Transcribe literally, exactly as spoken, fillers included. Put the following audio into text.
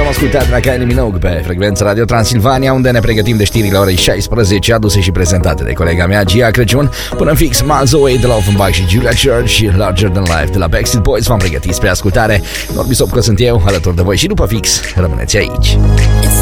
ascultat la Kylie Minogue pe frecvența Radio Transilvania, unde ne pregătim de știrile orei șaisprezece, aduse și prezentate de colega mea Gia Crăciun. Până în fix, Miles Away de la Offenbach și Julia Church și Larger Than Life de la Backstreet Boys v-am pregătit spre ascultare. Norbi Sopcă sunt eu, alături de voi și după fix, rămâneți aici.